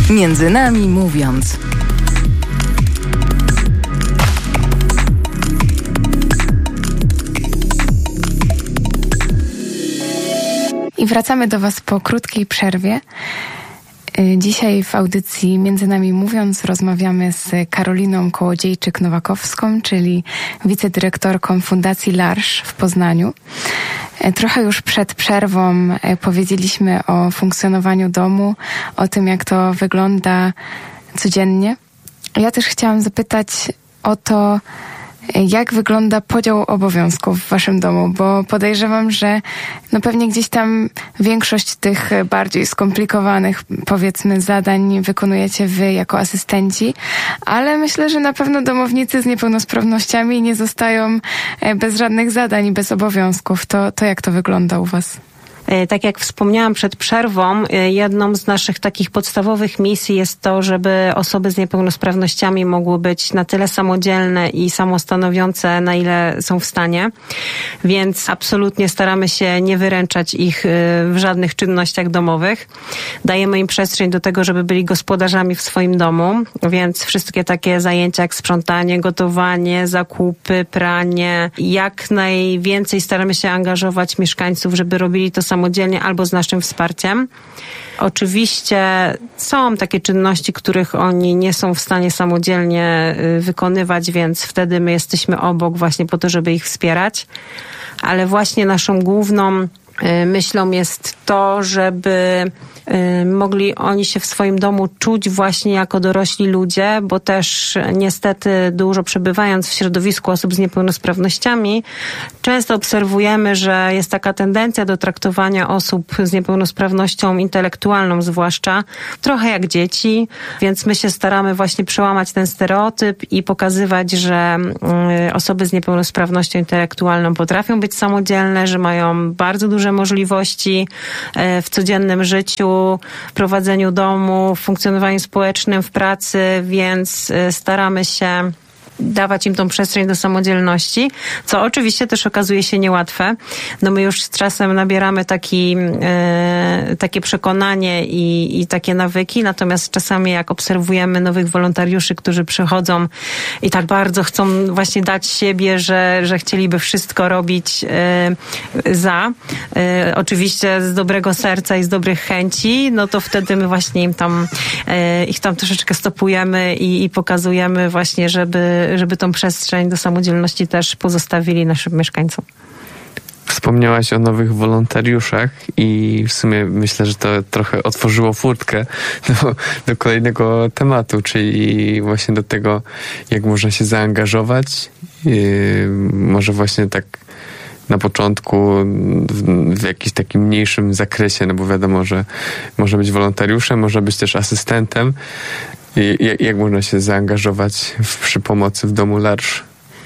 Między nami mówiąc. I wracamy do Was po krótkiej przerwie. Dzisiaj w audycji Między nami mówiąc rozmawiamy z Karoliną Kołodziejczyk-Nowakowską, czyli wicedyrektorką Fundacji L'Arche w Poznaniu. Trochę już przed przerwą powiedzieliśmy o funkcjonowaniu domu, o tym, jak to wygląda codziennie. Ja też chciałam zapytać o to, jak wygląda podział obowiązków w waszym domu, bo podejrzewam, że pewnie gdzieś tam większość tych bardziej skomplikowanych, powiedzmy, zadań wykonujecie wy jako asystenci, ale myślę, że na pewno domownicy z niepełnosprawnościami nie zostają bez żadnych zadań i bez obowiązków. To jak to wygląda u was? Tak jak wspomniałam przed przerwą, jedną z naszych takich podstawowych misji jest to, żeby osoby z niepełnosprawnościami mogły być na tyle samodzielne i samostanowiące, na ile są w stanie. Więc absolutnie staramy się nie wyręczać ich w żadnych czynnościach domowych. Dajemy im przestrzeń do tego, żeby byli gospodarzami w swoim domu, więc wszystkie takie zajęcia jak sprzątanie, gotowanie, zakupy, pranie. Jak najwięcej staramy się angażować mieszkańców, żeby robili to samodzielnie albo z naszym wsparciem. Oczywiście są takie czynności, których oni nie są w stanie samodzielnie wykonywać, więc wtedy my jesteśmy obok właśnie po to, żeby ich wspierać. Ale właśnie naszą główną myślą jest to, żeby mogli oni się w swoim domu czuć właśnie jako dorośli ludzie, bo też niestety dużo przebywając w środowisku osób z niepełnosprawnościami, często obserwujemy, że jest taka tendencja do traktowania osób z niepełnosprawnością intelektualną zwłaszcza, trochę jak dzieci, więc my się staramy właśnie przełamać ten stereotyp i pokazywać, że osoby z niepełnosprawnością intelektualną potrafią być samodzielne, że mają bardzo duże możliwości w codziennym życiu, w prowadzeniu domu, w funkcjonowaniu społecznym, w pracy, więc staramy się dawać im tą przestrzeń do samodzielności, co oczywiście też okazuje się niełatwe. My już z czasem nabieramy takie przekonanie i takie nawyki, natomiast czasami jak obserwujemy nowych wolontariuszy, którzy przychodzą i tak bardzo chcą właśnie dać siebie, że chcieliby wszystko robić oczywiście z dobrego serca i z dobrych chęci, to wtedy my właśnie ich tam troszeczkę stopujemy i pokazujemy właśnie, żeby tą przestrzeń do samodzielności też pozostawili naszym mieszkańcom. Wspomniałaś o nowych wolontariuszach i w sumie myślę, że to trochę otworzyło furtkę do kolejnego tematu, czyli właśnie do tego, jak można się zaangażować. Może właśnie tak na początku w jakimś takim mniejszym zakresie, bo wiadomo, że może być wolontariuszem, może być też asystentem. Jak można się zaangażować przy pomocy w domu L'Arche?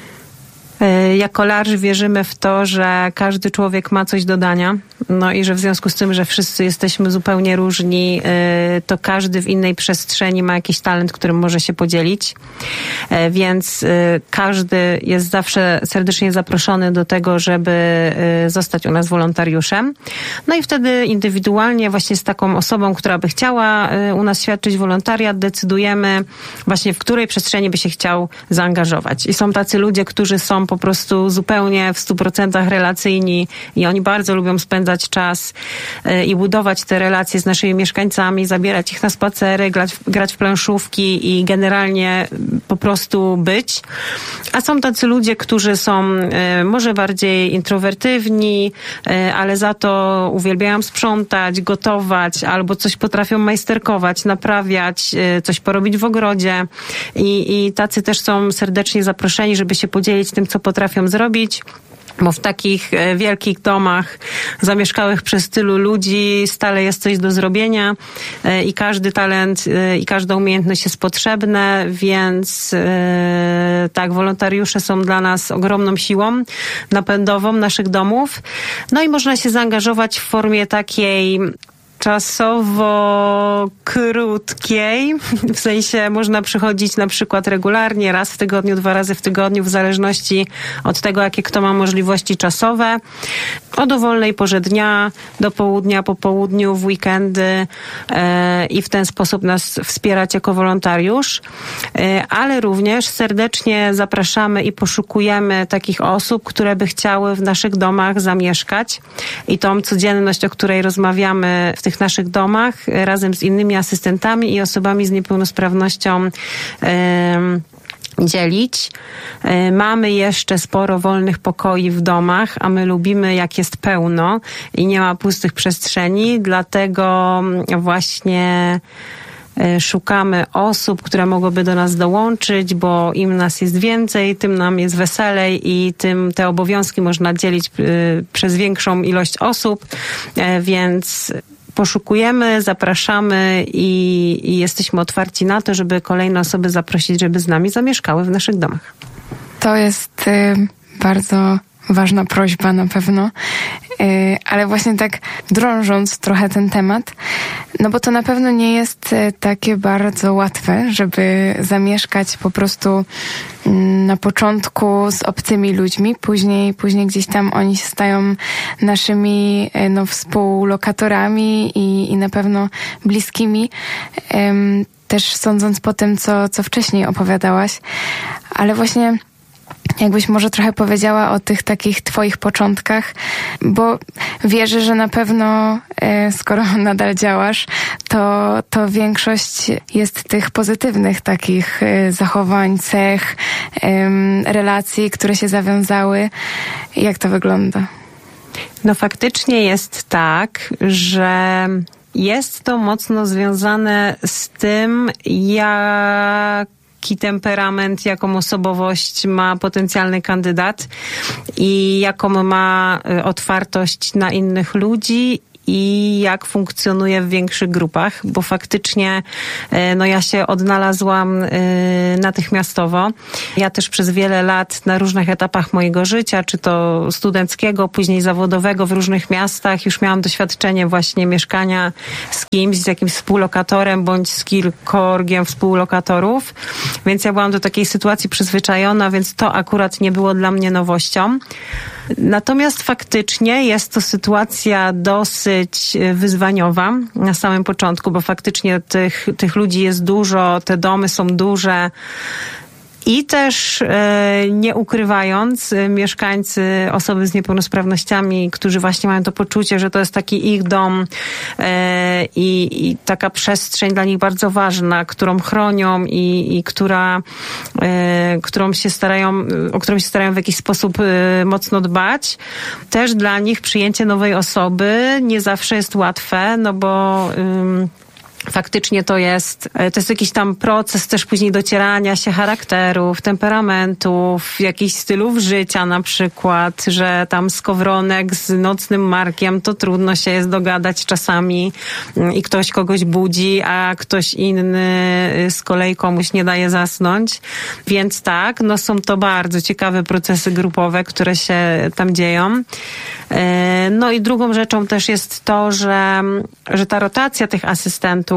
Jako L'Arche wierzymy w to, że każdy człowiek ma coś do dania. I że w związku z tym, że wszyscy jesteśmy zupełnie różni, to każdy w innej przestrzeni ma jakiś talent, którym może się podzielić. Więc każdy jest zawsze serdecznie zaproszony do tego, żeby zostać u nas wolontariuszem. I wtedy indywidualnie właśnie z taką osobą, która by chciała u nas świadczyć wolontariat, decydujemy właśnie, w której przestrzeni by się chciał zaangażować. I są tacy ludzie, którzy są po prostu zupełnie w 100% relacyjni i oni bardzo lubią spędzać czas i budować te relacje z naszymi mieszkańcami, zabierać ich na spacery, grać w planszówki i generalnie po prostu być. A są tacy ludzie, którzy są może bardziej introwertywni, ale za to uwielbiają sprzątać, gotować albo coś potrafią majsterkować, naprawiać, coś porobić w ogrodzie i tacy też są serdecznie zaproszeni, żeby się podzielić tym, co potrafią zrobić. Bo w takich wielkich domach zamieszkałych przez tylu ludzi stale jest coś do zrobienia i każdy talent i każda umiejętność jest potrzebne, więc tak, wolontariusze są dla nas ogromną siłą napędową naszych domów. I można się zaangażować w formie takiej czasowo krótkiej, w sensie można przychodzić na przykład regularnie, raz w tygodniu, 2 razy w tygodniu, w zależności od tego, jakie kto ma możliwości czasowe, o dowolnej porze dnia, do południa, po południu, w weekendy i w ten sposób nas wspierać jako wolontariusz, ale również serdecznie zapraszamy i poszukujemy takich osób, które by chciały w naszych domach zamieszkać i tą codzienność, o której rozmawiamy w tych naszych domach, razem z innymi asystentami i osobami z niepełnosprawnością dzielić. Mamy jeszcze sporo wolnych pokoi w domach, a my lubimy, jak jest pełno i nie ma pustych przestrzeni, dlatego właśnie szukamy osób, które mogłyby do nas dołączyć, bo im nas jest więcej, tym nam jest weselej i tym te obowiązki można dzielić przez większą ilość osób, więc poszukujemy, zapraszamy i jesteśmy otwarci na to, żeby kolejne osoby zaprosić, żeby z nami zamieszkały w naszych domach. To jest bardzo ważna prośba na pewno, ale właśnie tak drążąc trochę ten temat, no bo to na pewno nie jest takie bardzo łatwe, żeby zamieszkać po prostu na początku z obcymi ludźmi, później gdzieś tam oni się stają naszymi współlokatorami i na pewno bliskimi, też sądząc po tym, co wcześniej opowiadałaś, ale właśnie jakbyś może trochę powiedziała o tych takich twoich początkach, bo wierzę, że na pewno, skoro nadal działasz, to większość jest tych pozytywnych takich zachowań, cech, relacji, które się zawiązały. Jak to wygląda? No faktycznie jest tak, że jest to mocno związane z tym, jaki temperament, jaką osobowość ma potencjalny kandydat i jaką ma otwartość na innych ludzi i jak funkcjonuje w większych grupach, bo faktycznie ja się odnalazłam natychmiastowo. Ja też przez wiele lat na różnych etapach mojego życia, czy to studenckiego, później zawodowego w różnych miastach, już miałam doświadczenie właśnie mieszkania z kimś, z jakimś współlokatorem, bądź z kilkorgiem współlokatorów, więc ja byłam do takiej sytuacji przyzwyczajona, więc to akurat nie było dla mnie nowością. Natomiast faktycznie jest to sytuacja dosyć wyzwaniowa na samym początku, bo faktycznie tych ludzi jest dużo, te domy są duże. I też nie ukrywając, mieszkańcy, osoby z niepełnosprawnościami, którzy właśnie mają to poczucie, że to jest taki ich dom i taka przestrzeń dla nich bardzo ważna, którą chronią i o którą się starają w jakiś sposób mocno dbać. Też dla nich przyjęcie nowej osoby nie zawsze jest łatwe, no bo faktycznie to jest jakiś tam proces też później docierania się charakterów, temperamentów, jakichś stylów życia na przykład, że tam skowronek z nocnym Markiem, to trudno się jest dogadać czasami i ktoś kogoś budzi, a ktoś inny z kolei komuś nie daje zasnąć. Więc tak, są to bardzo ciekawe procesy grupowe, które się tam dzieją. No i drugą rzeczą też jest to, że ta rotacja tych asystentów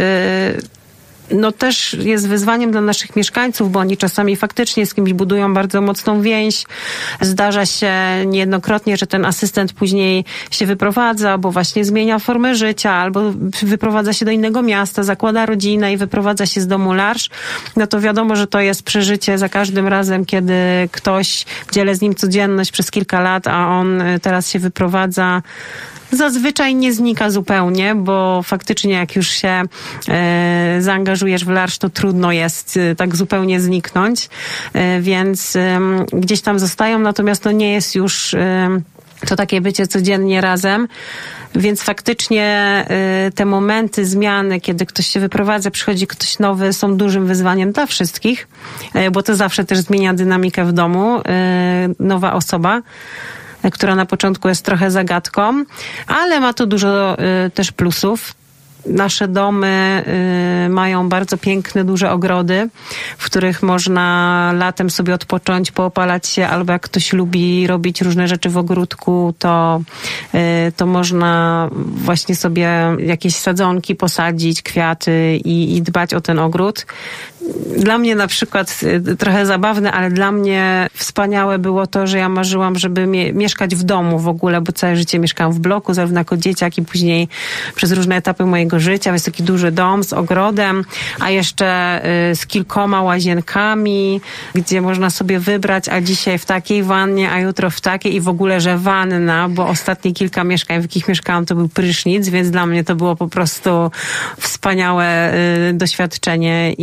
też jest wyzwaniem dla naszych mieszkańców, bo oni czasami faktycznie z kimś budują bardzo mocną więź. Zdarza się niejednokrotnie, że ten asystent później się wyprowadza, bo właśnie zmienia formę życia, albo wyprowadza się do innego miasta, zakłada rodzinę i wyprowadza się z domu larż. No to wiadomo, że to jest przeżycie za każdym razem, kiedy ktoś dzielę z nim codzienność przez kilka lat, a on teraz się wyprowadza. Zazwyczaj nie znika zupełnie, bo faktycznie jak już się zaangażujesz w larż, to trudno jest tak zupełnie zniknąć, więc gdzieś tam zostają, natomiast to nie jest już to takie bycie codziennie razem, więc faktycznie te momenty zmiany, kiedy ktoś się wyprowadza, przychodzi ktoś nowy, są dużym wyzwaniem dla wszystkich, bo to zawsze też zmienia dynamikę w domu, nowa osoba, która na początku jest trochę zagadką, ale ma to dużo też plusów. nasze domy mają bardzo piękne, duże ogrody, w których można latem sobie odpocząć, poopalać się, albo jak ktoś lubi robić różne rzeczy w ogródku, to można właśnie sobie jakieś sadzonki posadzić, kwiaty i dbać o ten ogród. Dla mnie na przykład trochę zabawne, ale dla mnie wspaniałe było to, że ja marzyłam, żeby mieszkać w domu w ogóle, bo całe życie mieszkałam w bloku, zarówno jako dzieciak i później przez różne etapy mojego życia. Jest taki duży dom z ogrodem, a jeszcze z kilkoma łazienkami, gdzie można sobie wybrać, a dzisiaj w takiej wannie, a jutro w takiej i w ogóle, że wanna, bo ostatnie kilka mieszkań, w jakich mieszkałam, to był prysznic, więc dla mnie to było po prostu wspaniałe doświadczenie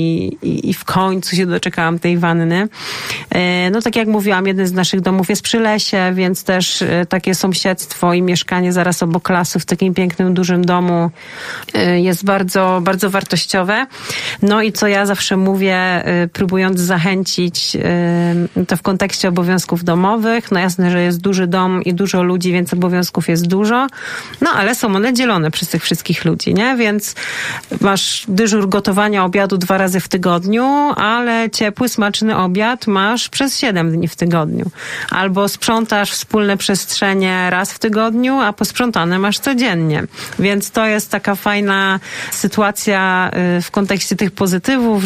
i w końcu się doczekałam tej wanny. No tak jak mówiłam, jeden z naszych domów jest przy lesie, więc też takie sąsiedztwo i mieszkanie zaraz obok lasu w takim pięknym, dużym domu jest bardzo, bardzo wartościowe. No i co ja zawsze mówię, próbując zachęcić to w kontekście obowiązków domowych, no jasne, że jest duży dom i dużo ludzi, więc obowiązków jest dużo, no ale są one dzielone przez tych wszystkich ludzi, nie? Więc masz dyżur gotowania obiadu 2 razy w tygodniu, ale ciepły, smaczny obiad masz przez 7 dni w tygodniu. Albo sprzątasz wspólne przestrzenie raz w tygodniu, a posprzątane masz codziennie. Więc to jest taka fajna sytuacja w kontekście tych pozytywów,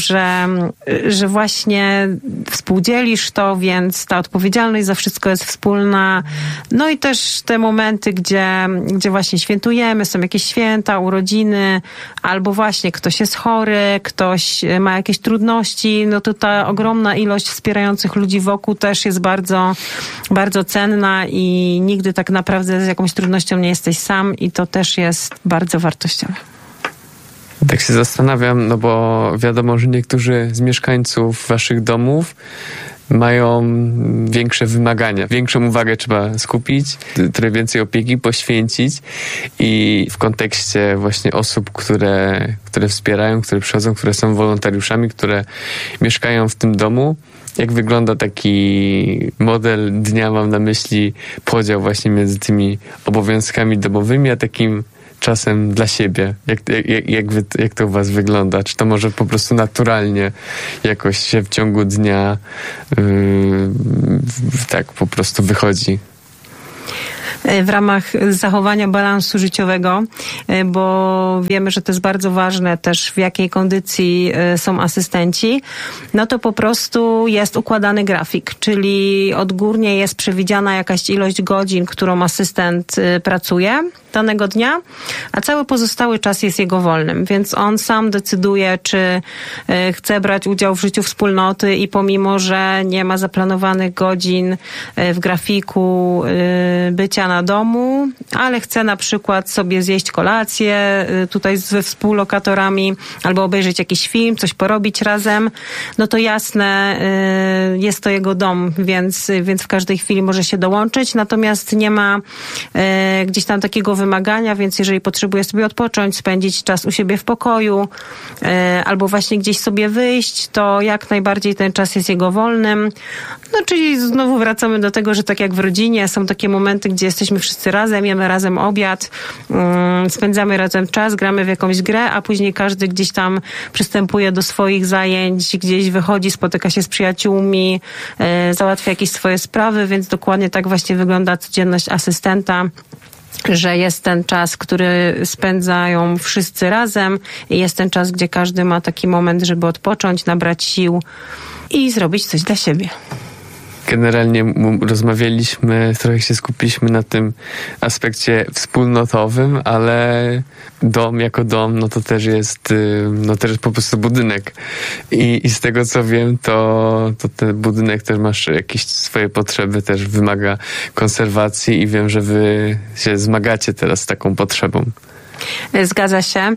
że właśnie współdzielisz to, więc ta odpowiedzialność za wszystko jest wspólna. No i też te momenty, gdzie właśnie świętujemy, są jakieś święta, urodziny, albo właśnie ktoś jest chory, ktoś ma jakieś trudności, no to ta ogromna ilość wspierających ludzi wokół też jest bardzo, bardzo cenna i nigdy tak naprawdę z jakąś trudnością nie jesteś sam i to też jest bardzo wartościowe. Tak się zastanawiam, no bo wiadomo, że niektórzy z mieszkańców waszych domów mają większe wymagania. Większą uwagę trzeba skupić, trochę więcej opieki poświęcić i w kontekście właśnie osób, które wspierają, które przychodzą, które są wolontariuszami, które mieszkają w tym domu. Jak wygląda taki model dnia, mam na myśli podział właśnie między tymi obowiązkami domowymi, a takim czasem dla siebie. Jak to u was wygląda? Czy to może po prostu naturalnie jakoś się w ciągu dnia tak po prostu wychodzi? W ramach zachowania balansu życiowego, bo wiemy, że to jest bardzo ważne też w jakiej kondycji są asystenci, no to po prostu jest układany grafik, czyli odgórnie jest przewidziana jakaś ilość godzin, którą asystent pracuje danego dnia, a cały pozostały czas jest jego wolnym, więc on sam decyduje, czy chce brać udział w życiu wspólnoty i pomimo, że nie ma zaplanowanych godzin w grafiku bycia na domu, ale chce na przykład sobie zjeść kolację tutaj ze współlokatorami albo obejrzeć jakiś film, coś porobić razem, no to jasne, jest to jego dom, więc w każdej chwili może się dołączyć, natomiast nie ma gdzieś tam takiego wymagania, więc jeżeli potrzebuje sobie odpocząć, spędzić czas u siebie w pokoju albo właśnie gdzieś sobie wyjść, to jak najbardziej ten czas jest jego wolnym. No czyli znowu wracamy do tego, że tak jak w rodzinie są takie momenty, gdzie jesteśmy wszyscy razem, jemy razem obiad, spędzamy razem czas, gramy w jakąś grę, a później każdy gdzieś tam przystępuje do swoich zajęć, gdzieś wychodzi, spotyka się z przyjaciółmi, załatwia jakieś swoje sprawy, więc dokładnie tak właśnie wygląda codzienność asystenta, że jest ten czas, który spędzają wszyscy razem i jest ten czas, gdzie każdy ma taki moment, żeby odpocząć, nabrać sił i zrobić coś dla siebie. Generalnie rozmawialiśmy, trochę się skupiliśmy na tym aspekcie wspólnotowym, ale dom jako dom, no to też jest po prostu budynek. I z tego co wiem, to ten budynek też masz jakieś swoje potrzeby, też wymaga konserwacji i wiem, że wy się zmagacie teraz z taką potrzebą. Zgadza się.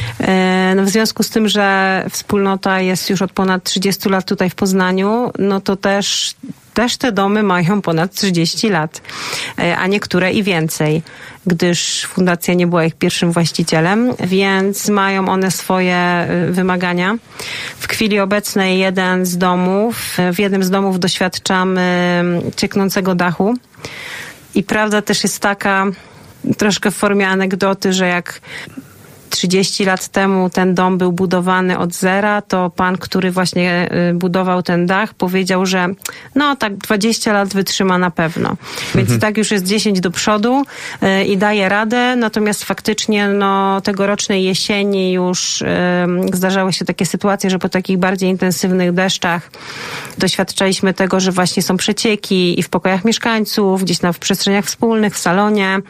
No w związku z tym, że wspólnota jest już od ponad 30 lat tutaj w Poznaniu, no to też te domy mają ponad 30 lat, a niektóre i więcej, gdyż fundacja nie była ich pierwszym właścicielem, więc mają one swoje wymagania. W chwili obecnej w jednym z domów doświadczamy cieknącego dachu i prawda też jest taka, troszkę w formie anegdoty, że jak 30 lat temu ten dom był budowany od zera, to pan, który właśnie budował ten dach, powiedział, że no tak 20 lat wytrzyma na pewno. Więc tak już jest 10 do przodu i daje radę, natomiast faktycznie no tegorocznej jesieni już zdarzały się takie sytuacje, że po takich bardziej intensywnych deszczach doświadczaliśmy tego, że właśnie są przecieki i w pokojach mieszkańców, gdzieś w przestrzeniach wspólnych, w salonie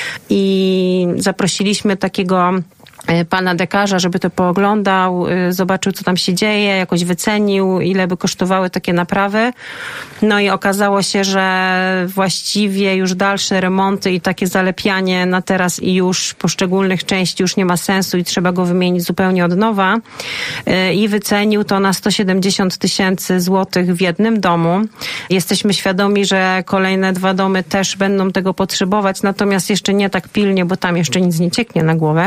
i zaprosiliśmy takiego pana dekarza, żeby to pooglądał, zobaczył, co tam się dzieje, jakoś wycenił, ile by kosztowały takie naprawy. No i okazało się, że właściwie już dalsze remonty i takie zalepianie na teraz i już poszczególnych części już nie ma sensu i trzeba go wymienić zupełnie od nowa. I wycenił to na 170 000 złotych w jednym domu. Jesteśmy świadomi, że kolejne 2 domy też będą tego potrzebować, natomiast jeszcze nie tak pilnie, bo tam jeszcze nic nie cieknie na głowę.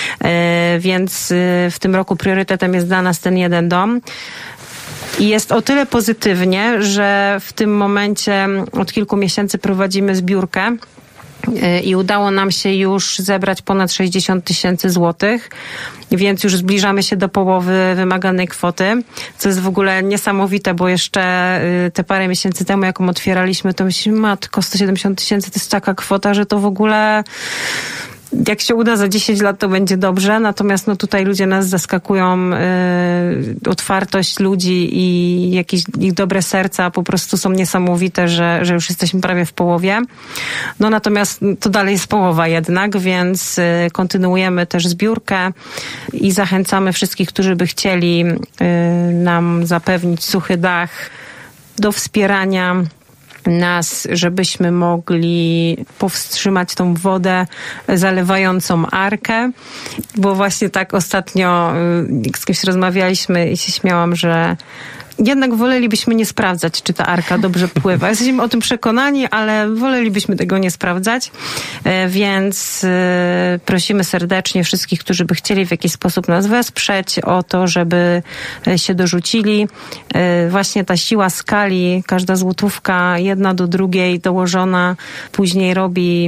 Więc w tym roku priorytetem jest dla nas ten jeden dom. I jest o tyle pozytywnie, że w tym momencie od kilku miesięcy prowadzimy zbiórkę i udało nam się już zebrać ponad 60 000 złotych, więc już zbliżamy się do połowy wymaganej kwoty, co jest w ogóle niesamowite, bo jeszcze te parę miesięcy temu, jak ją otwieraliśmy, to myślimy, matko, 170 000 to jest taka kwota, że to w ogóle jak się uda za 10 lat, to będzie dobrze, natomiast no tutaj ludzie nas zaskakują, otwartość ludzi i jakieś ich dobre serca po prostu są niesamowite, że już jesteśmy prawie w połowie. No natomiast to dalej jest połowa jednak, więc kontynuujemy też zbiórkę i zachęcamy wszystkich, którzy by chcieli nam zapewnić suchy dach, do wspierania nas, żebyśmy mogli powstrzymać tą wodę zalewającą Arkę, bo właśnie tak ostatnio z kimś rozmawialiśmy i się śmiałam, że jednak wolelibyśmy nie sprawdzać, czy ta Arka dobrze pływa. Jesteśmy o tym przekonani, ale wolelibyśmy tego nie sprawdzać, więc prosimy serdecznie wszystkich, którzy by chcieli w jakiś sposób nas wesprzeć, o to, żeby się dorzucili. Właśnie ta siła skali, każda złotówka, jedna do drugiej dołożona, później robi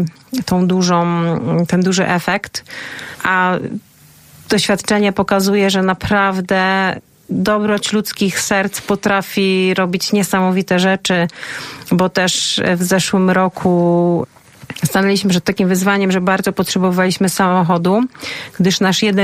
ten duży efekt, a doświadczenie pokazuje, że naprawdę dobroć ludzkich serc potrafi robić niesamowite rzeczy, bo też w zeszłym roku stanęliśmy przed takim wyzwaniem, że bardzo potrzebowaliśmy samochodu, gdyż nasz jeden